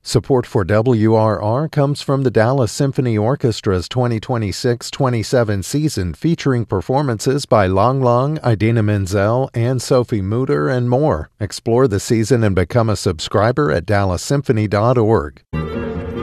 Support for WRR comes from the Dallas Symphony Orchestra's 2026-27 season, featuring performances by Lang Lang, Idina Menzel, and Sophie Mutter, and more. Explore the season and become a subscriber at DallasSymphony.org.